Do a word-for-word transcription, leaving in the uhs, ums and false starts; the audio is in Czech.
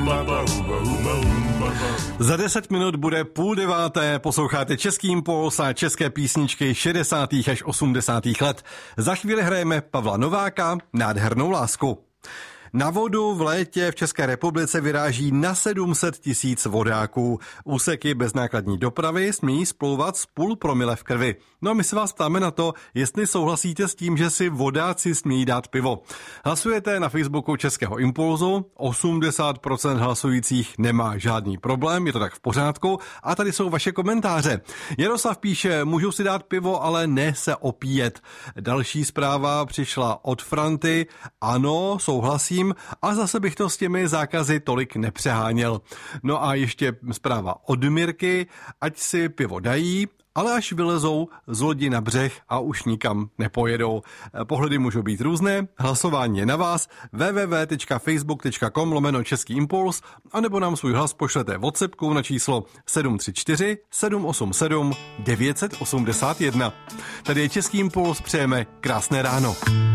Za deset minut bude půl deváté, posloucháte Český impuls a české písničky šedesátých až osmdesátých let. Za chvíli hrajeme Pavla Nováka, Nádhernou lásku. Na vodu v létě v České republice vyráží na sedm set tisíc vodáků. Úseky beznákladní dopravy smějí splouvat s půl promile v krvi. No a my se vás ptáme na to, jestli souhlasíte s tím, že si vodáci smějí dát pivo. Hlasujete na Facebooku Českého impulzu, osmdesát procent hlasujících nemá žádný problém, je to tak v pořádku. A tady jsou vaše komentáře. Jaroslav píše, můžu si dát pivo, ale ne se opíjet. Další zpráva přišla od Franty, ano, souhlasím, a zase bych to s těmi zákazy tolik nepřeháněl. No a ještě zpráva od Mirky, ať si pivo dají, ale až vylezou z lodi na břeh a už nikam nepojedou. Pohledy můžou být různé, hlasování je na vás, w w w tečka facebook tečka com lomeno Český impuls, anebo nám svůj hlas pošlete WhatsAppkou na číslo sedm tři čtyři sedm osm sedm devět osm jedna. Tady je Český impuls, přejeme krásné ráno.